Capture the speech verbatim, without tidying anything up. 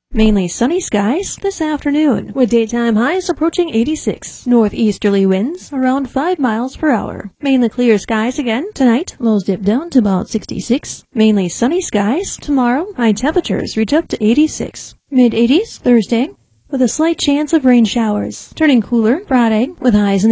Mainly sunny skies this afternoon, with daytime highs approaching eighty-six. Northeasterly winds around five miles per hour. Mainly clear skies again tonight. Lows dip down to about sixty-six. Mainly sunny skies tomorrow. High temperatures reach up to eighty-six. Mid eighties Thursday, with a slight chance of rain showers. Turning cooler Friday, with highs in the